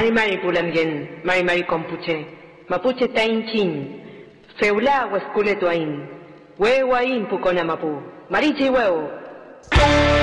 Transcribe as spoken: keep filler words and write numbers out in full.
Mari Mari Pulamien, Mari Mari Compuche, Mapuche Tainchin, Feula Huesculetuain, Huehuain Pucona Mapu, Marichi Huevo.